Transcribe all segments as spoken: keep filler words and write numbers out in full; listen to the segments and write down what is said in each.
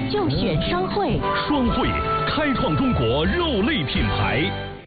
就选双汇。 双汇开创中国肉类品牌。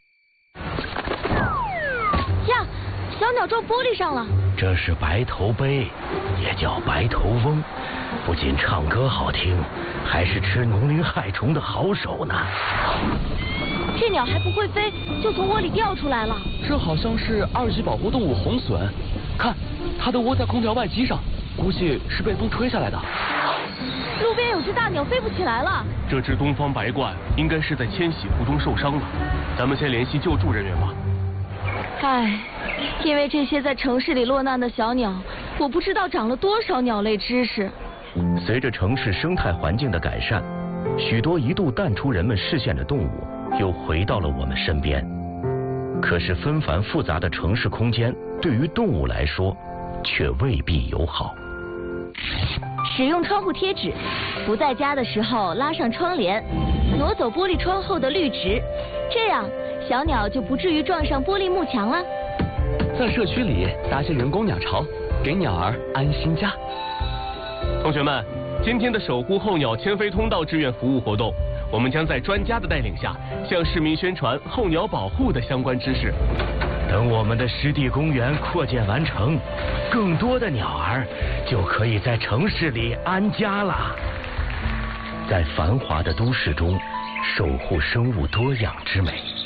呀，小鸟撞玻璃上了。 这是白头鹎，也叫白头翁，不仅唱歌好听，还是吃农林害虫的好手呢。 这鸟还不会飞，就从窝里掉出来了。 这好像是二级保护动物红隼，看，它的窝在空调外机上，估计是被风吹下来的。 路边有只大鸟飞不起来了。 这只东方白鹳应该是在迁徙途中受伤了，咱们先联系救助人员吧。 唉，因为这些在城市里落难的小鸟，我不知道长了多少鸟类知识。 随着城市生态环境的改善，许多一度淡出人们视线的动物又回到了我们身边。可是纷繁复杂的城市空间对于动物来说却未必友好。 使用窗户贴纸，不在家的时候拉上窗帘，挪走玻璃窗后的绿植，这样小鸟就不至于撞上玻璃幕墙了。 在社区里搭些人工鸟巢，给鸟儿安心家。 同学们，今天的守护候鸟迁飞通道志愿服务活动，我们将在专家的带领下，向市民宣传候鸟保护的相关知识。 等我们的湿地公园扩建完成，更多的鸟儿就可以在城市里安家了。在繁华的都市中，守护生物多样之美。